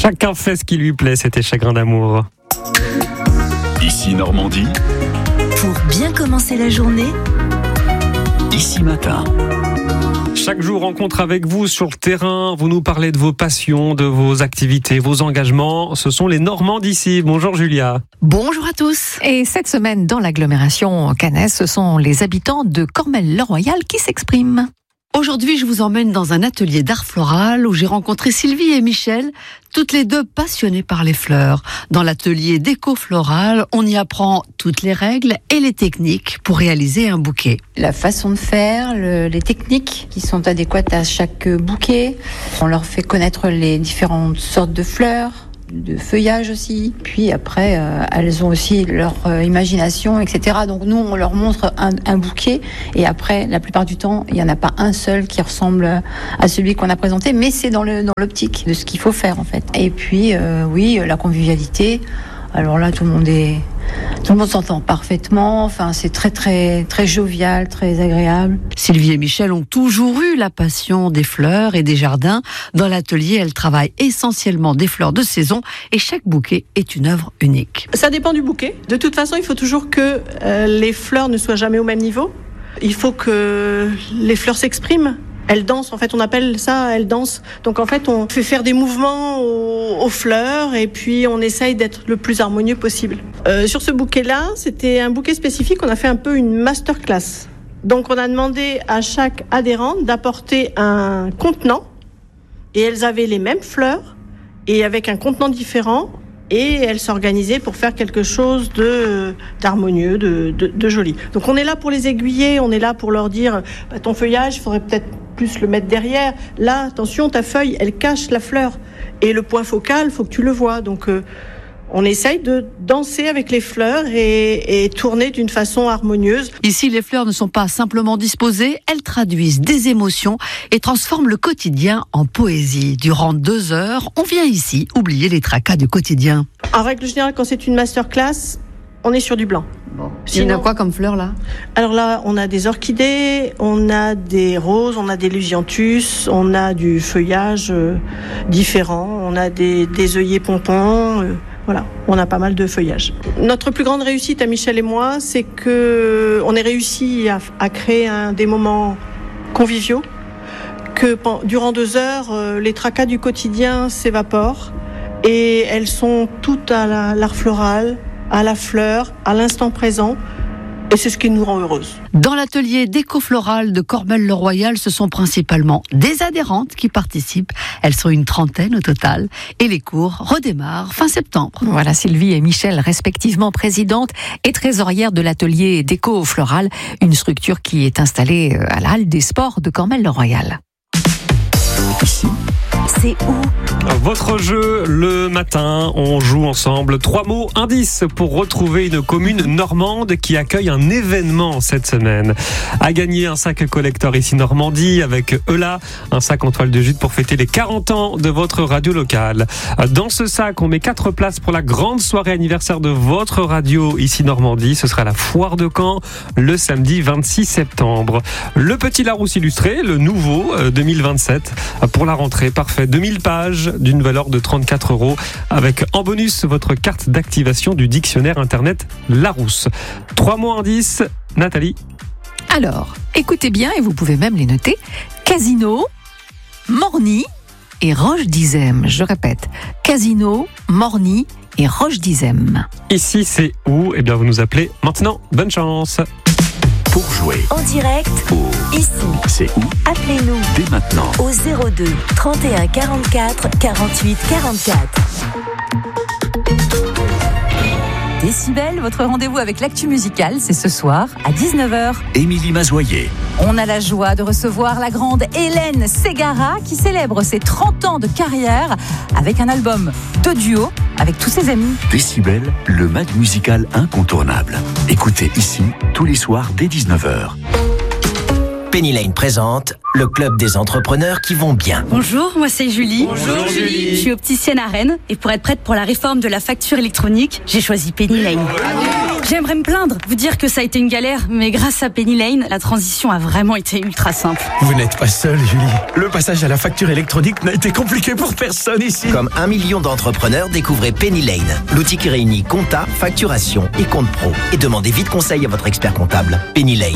Chacun fait ce qui lui plaît, c'était Chagrin d'amour. Ici Normandie. Pour bien commencer la journée, Ici Matin. Chaque jour, rencontre avec vous sur le terrain. Vous nous parlez de vos passions, de vos activités, vos engagements. Ce sont les Normands d'ici. Bonjour Julia. Bonjour à tous. Et cette semaine, dans l'agglomération caennaise, ce sont les habitants de Cormelles-le-Royal qui s'expriment. Aujourd'hui, je vous emmène dans un atelier d'art floral où j'ai rencontré Sylvie et Michel, toutes les deux passionnées par les fleurs. Dans l'atelier d'éco-floral, on y apprend toutes les règles et les techniques pour réaliser un bouquet. La façon de faire, les techniques qui sont adéquates à chaque bouquet. On leur fait connaître les différentes sortes de fleurs, de feuillage aussi. Puis après, elles ont aussi leur imagination, etc. Donc nous, on leur montre un bouquet. Et après, la plupart du temps, il n'y en a pas un seul qui ressemble à celui qu'on a présenté. Mais c'est dans l'optique de ce qu'il faut faire, en fait. Et puis, oui, la convivialité. Alors là, tout le monde s'entend parfaitement. Enfin, c'est très, très, très jovial, très agréable. Sylvie et Michel ont toujours eu la passion des fleurs et des jardins. Dans l'atelier, elles travaillent essentiellement des fleurs de saison et chaque bouquet est une œuvre unique. Ça dépend du bouquet. De toute façon, il faut toujours que les fleurs ne soient jamais au même niveau. Il faut que les fleurs s'expriment. Elles dansent, en fait, on appelle ça, elles dansent. Donc en fait, on fait faire des mouvements aux fleurs et puis on essaye d'être le plus harmonieux possible. Sur ce bouquet-là, c'était un bouquet spécifique, on a fait un peu une masterclass. Donc on a demandé à chaque adhérente d'apporter un contenant et elles avaient les mêmes fleurs et avec un contenant différent et elles s'organisaient pour faire quelque chose d'harmonieux, de joli. Donc on est là pour les aiguiller, on est là pour leur dire ton feuillage, il faudrait peut-être plus le mettre derrière. Là, attention, ta feuille, elle cache la fleur. Et le point focal, faut que tu le vois. Donc, on essaye de danser avec les fleurs et tourner d'une façon harmonieuse. Ici, les fleurs ne sont pas simplement disposées, elles traduisent des émotions et transforment le quotidien en poésie. Durant 2 heures, on vient ici oublier les tracas du quotidien. En règle générale, quand c'est une masterclass, on est sur du blanc. Bon. Sinon, il y en a quoi comme fleurs là ? Alors là, on a des orchidées, on a des roses, on a des lisianthus, on a du feuillage différent, on a des œillets pompons, voilà, on a pas mal de feuillage. Notre plus grande réussite à Michel et moi, c'est que on ait réussi à créer des moments conviviaux, que durant 2 heures, les tracas du quotidien s'évaporent et elles sont toutes à l'art floral, à la fleur, à l'instant présent, et c'est ce qui nous rend heureuses. Dans l'atelier d'éco-floral de Cormelles-le-Royal, ce sont principalement des adhérentes qui participent. Elles sont une trentaine au total, et les cours redémarrent fin septembre. Voilà Sylvie et Michel, respectivement présidentes et trésorières de l'atelier d'éco-floral, une structure qui est installée à la Halle des Sports de Cormelles-le-Royal. c'est où ? Votre jeu, le matin, on joue ensemble 3 mots indices pour retrouver une commune normande qui accueille un événement cette semaine. À gagner un sac collector ici Normandie avec Eula, un sac en toile de jute pour fêter les 40 ans de votre radio locale. Dans ce sac, on met 4 places pour la grande soirée anniversaire de votre radio ici Normandie. Ce sera la foire de Caen le samedi 26 septembre. Le petit Larousse illustré, le nouveau 2027 pour la rentrée. Parfait, 2000 pages d'une valeur de 34 € avec en bonus votre carte d'activation du dictionnaire internet Larousse. 3 mots indices, Nathalie. Alors, écoutez bien et vous pouvez même les noter. Casino, Morny et Roche d'Izem. Je répète, Casino, Morny et Roche d'Izem. Ici, c'est où ? Eh bien, vous nous appelez maintenant. Bonne chance. Pour jouer En direct, ici, c'est où ? appelez-nous Dès maintenant. au 02 31 44 48 44. Décibel, votre rendez-vous avec l'actu musicale, c'est ce soir à 19h. Émilie Mazoyer. On a la joie de recevoir la grande Hélène Ségara qui célèbre ses 30 ans de carrière avec un album de duo avec tous ses amis. Décibel, le mag musical incontournable. Écoutez ici tous les soirs dès 19h. Penny Lane présente le club des entrepreneurs qui vont bien. Bonjour, moi c'est Julie. Bonjour Julie. Je suis opticienne à Rennes et pour être prête pour la réforme de la facture électronique, j'ai choisi Penny Lane. J'aimerais me plaindre, vous dire que ça a été une galère, mais grâce à Penny Lane, la transition a vraiment été ultra simple. Vous n'êtes pas seule, Julie. Le passage à la facture électronique n'a été compliqué pour personne ici. Comme 1 million d'entrepreneurs, découvrez Penny Lane, l'outil qui réunit compta, facturation et compte pro. Et demandez vite conseil à votre expert comptable. Penny Lane.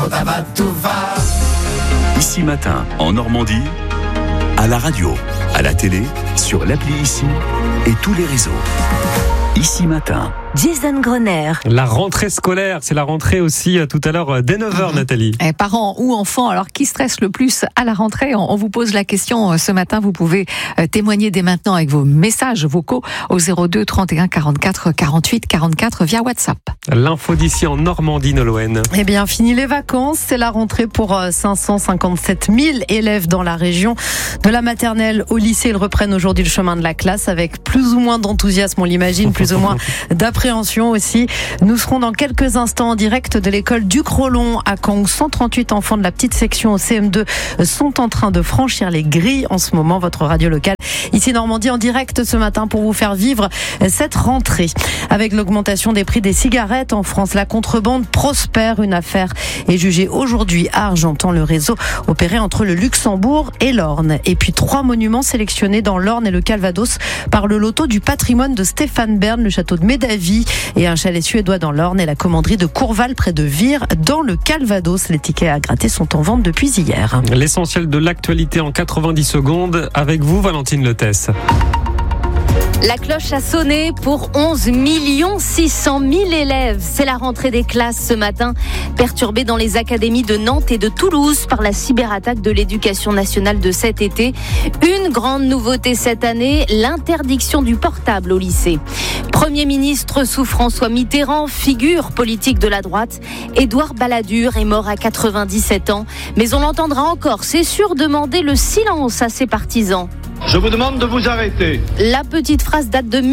Ici Matin, en Normandie, à la radio, à la télé, sur l'appli Ici et tous les réseaux. Ici Matin. Jason Grenier. La rentrée scolaire, c'est la rentrée aussi tout à l'heure dès 9h, Nathalie. Et parents ou enfants, alors qui stresse le plus à la rentrée? On vous pose la question ce matin. Vous pouvez témoigner dès maintenant avec vos messages vocaux au 02 31 44 48 44 via WhatsApp. L'info d'ici en Normandie, Nolwenn. Eh bien, fini les vacances. C'est la rentrée pour 557 000 élèves dans la région. De la maternelle au lycée, ils reprennent aujourd'hui le chemin de la classe avec plus ou moins d'enthousiasme, on l'imagine, plus ou moins d'appréhension aussi. Nous serons dans quelques instants en direct de l'école du Crolon à Caen. 138 enfants de la petite section au CM2 sont en train de franchir les grilles en ce moment. Votre radio locale ici Normandie en direct ce matin pour vous faire vivre cette rentrée. Avec l'augmentation des prix des cigarettes en France, la contrebande prospère. Une affaire est jugée aujourd'hui à Argentan, le réseau opéré entre le Luxembourg et l'Orne. Et puis 3 monuments sélectionnés dans l'Orne et le Calvados par le loto du patrimoine de Stéphane Bern, le château de Médavie et un chalet suédois dans l'Orne et la commanderie de Courval près de Vire dans le Calvados. Les tickets à gratter sont en vente depuis hier. L'essentiel de l'actualité en 90 secondes avec vous, Valentine Letès. La cloche a sonné pour 11 600 000 élèves. C'est la rentrée des classes ce matin, perturbée dans les académies de Nantes et de Toulouse par la cyberattaque de l'éducation nationale de cet été. Une grande nouveauté cette année, l'interdiction du portable au lycée. Premier ministre sous François Mitterrand, figure politique de la droite, Édouard Balladur est mort à 97 ans. Mais on l'entendra encore, c'est sûr, demander le silence à ses partisans. Je vous demande de vous arrêter. La petite phrase date de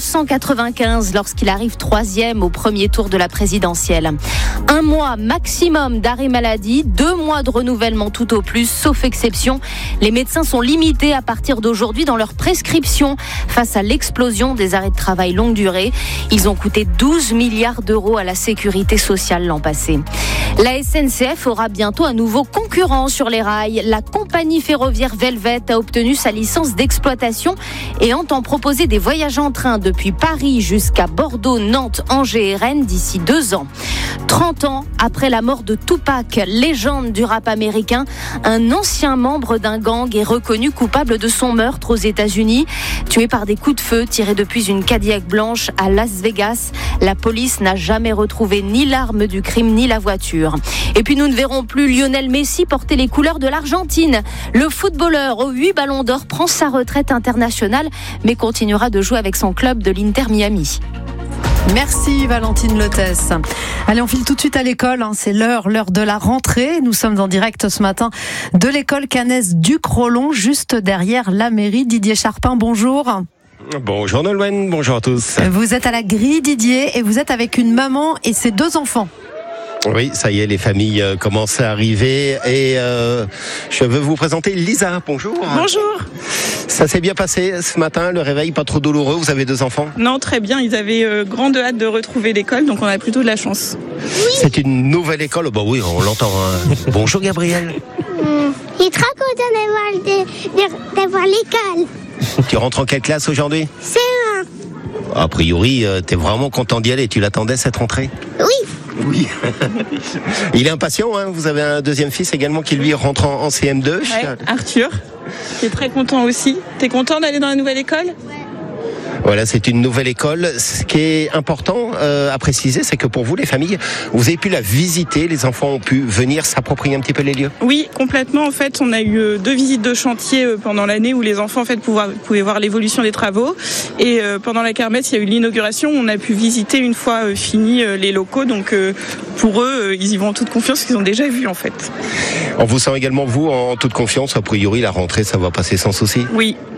1995 lorsqu'il arrive 3e au premier tour de la présidentielle. 1 mois maximum d'arrêt maladie, 2 mois de renouvellement tout au plus, sauf exception. Les médecins sont limités à partir d'aujourd'hui dans leur prescription face à l'explosion des arrêts de travail longue durée. Ils ont coûté 12 milliards d'euros à la sécurité sociale l'an passé. La SNCF aura bientôt un nouveau concurrent sur les rails. La compagnie ferroviaire Velvet a obtenu sa licence d'exploitation et entend proposer des voyages en train depuis Paris jusqu'à Bordeaux, Nantes, Angers et Rennes d'ici 2 ans. 30 ans après la mort de Tupac, légende du rap américain, un ancien membre d'un gang est reconnu coupable de son meurtre aux États-Unis. Tué par des coups de feu tirés depuis une Cadillac blanche à Las Vegas, la police n'a jamais retrouvé ni l'arme du crime ni la voiture. Et puis nous ne verrons plus Lionel Messi porter les couleurs de l'Argentine. Le footballeur aux 8 ballons d'or prend sa retraite internationale, mais continuera de jouer avec son club de l'Inter Miami. Merci Valentine Letès. Allez, on file tout de suite à l'école, c'est l'heure de la rentrée. Nous sommes en direct ce matin de l'école Canès du Crolon, juste derrière la mairie. Didier Charpin, bonjour. Bonjour Nolwenn, bonjour à tous. Vous êtes à la grille, Didier, et vous êtes avec une maman et ses 2 enfants. Oui, ça y est, les familles commencent à arriver et je veux vous présenter Lisa. Bonjour. Bonjour. Ça s'est bien passé ce matin, le réveil pas trop douloureux, vous avez 2 enfants? Non, très bien, ils avaient grande hâte de retrouver l'école, donc on a plutôt de la chance. Oui. C'est une nouvelle école, bah oui, on l'entend. Bonjour Gabriel. Je suis trop content d'avoir l'école. Tu rentres en quelle classe aujourd'hui? C1. A priori, t'es vraiment content d'y aller, tu l'attendais cette rentrée? Oui. Oui. Il est impatient, vous avez un 2e fils également qui lui rentre en CM2. Ouais, Arthur, qui est très content aussi. T'es content d'aller dans la nouvelle école? Voilà, c'est une nouvelle école. Ce qui est important à préciser, c'est que pour vous, les familles, vous avez pu la visiter, les enfants ont pu venir s'approprier un petit peu les lieux? Oui, complètement. En fait, on a eu 2 visites de chantier pendant l'année où les enfants en fait, pouvaient voir l'évolution des travaux. Et pendant la kermesse, il y a eu l'inauguration. On a pu visiter une fois fini les locaux. Donc pour eux, ils y vont en toute confiance parce qu'ils ont déjà vu en fait. On vous sent également, vous, en toute confiance. A priori, la rentrée, ça va passer sans souci? Oui,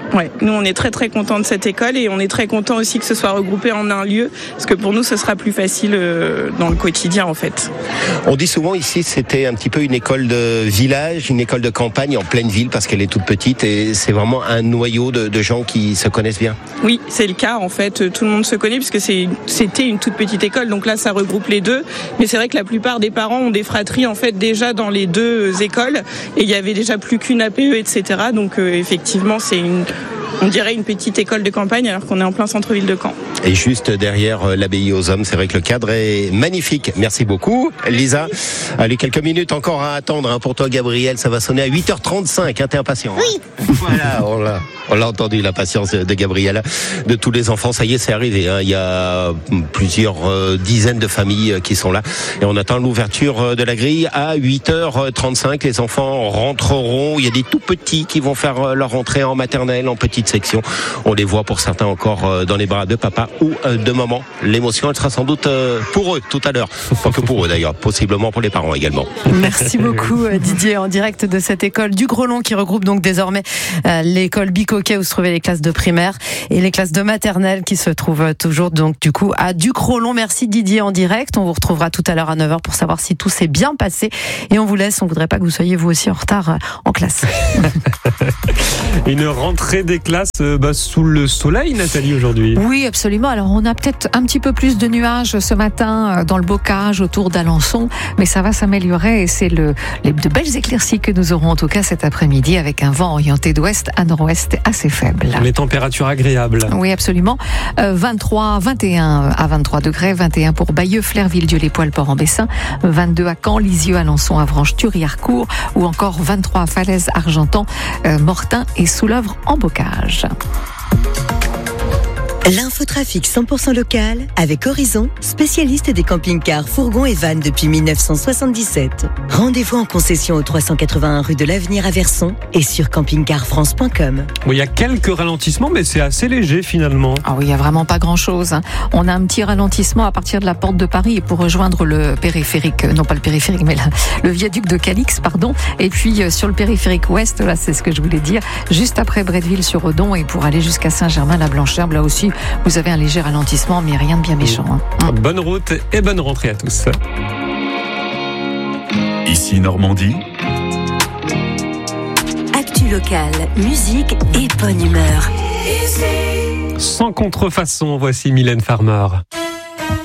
Ouais, nous on est très très contents de cette école et on est très contents aussi que ce soit regroupé en un lieu parce que pour nous ce sera plus facile dans le quotidien en fait. On dit souvent ici c'était un petit peu une école de village, une école de campagne en pleine ville parce qu'elle est toute petite et c'est vraiment un noyau de gens qui se connaissent bien. Oui, c'est le cas en fait, tout le monde se connaît puisque c'était une toute petite école donc là ça regroupe les deux mais c'est vrai que la plupart des parents ont des fratries en fait déjà dans les deux écoles et il y avait déjà plus qu'une APE etc. Donc effectivement on dirait une petite école de campagne alors qu'on est en plein centre-ville de Caen. Et juste derrière l'abbaye aux hommes, c'est vrai que le cadre est magnifique. Merci beaucoup, Lisa. Allez, quelques minutes encore à attendre pour toi, Gabriel. Ça va sonner à 8h35. T'es impatient. Oui. Voilà, on l'a entendu, la patience de Gabriel. De tous les enfants, ça y est, c'est arrivé. Il y a plusieurs dizaines de familles qui sont là. Et on attend l'ouverture de la grille à 8h35. Les enfants rentreront. Il y a des tout petits qui vont faire leur entrée en maternelle, en petite section. On les voit pour certains encore dans les bras de papa ou de maman. L'émotion, elle sera sans doute pour eux tout à l'heure. Pas que pour eux d'ailleurs, possiblement pour les parents également. Merci beaucoup Didier, en direct de cette école du Grelon qui regroupe donc désormais l'école Bicoquet où se trouvaient les classes de primaire et les classes de maternelle qui se trouvent toujours donc du coup à Ducrolon. Merci Didier en direct. On vous retrouvera tout à l'heure à 9h pour savoir si tout s'est bien passé et on vous laisse. On voudrait pas que vous soyez vous aussi en retard en classe. Une rentrée des classes sous le soleil, Nathalie, aujourd'hui. Oui, absolument. Alors, on a peut-être un petit peu plus de nuages ce matin dans le bocage autour d'Alençon, mais ça va s'améliorer et c'est de belles éclaircies que nous aurons en tout cas cet après-midi avec un vent orienté d'ouest à nord-ouest assez faible. Les températures agréables. Oui, absolument. 21 à 23 degrés, 21 pour Bayeux, Flairville, Dieu-les-Poils, Port-en-Bessin, 22 à Caen, Lisieux, Alençon, Avranches, Thury, Harcourt ou encore 23 à Falaise, Argentan, Mortain et Soulœuvre en bocage. L'infotrafic 100% local avec Horizon, spécialiste des camping-cars, fourgons et vannes depuis 1977. Rendez-vous en concession au 381 rue de l'Avenir à Verson et sur campingcarfrance.com. Oui, il y a quelques ralentissements, mais c'est assez léger finalement. Ah oui, il n'y a vraiment pas grand-chose. On a un petit ralentissement à partir de la porte de Paris et pour rejoindre le périphérique, non pas le périphérique, mais le viaduc de Calix, pardon. Et puis sur le périphérique ouest, là c'est ce que je voulais dire, juste après Bretteville-sur-Odon et pour aller jusqu'à Saint-Germain-la-Blancherbe, là aussi, vous avez un léger ralentissement, mais rien de bien méchant. Bonne route et bonne rentrée à tous. Ici Normandie. Actu locale, musique et bonne humeur. Sans contrefaçon, voici Mylène Farmer.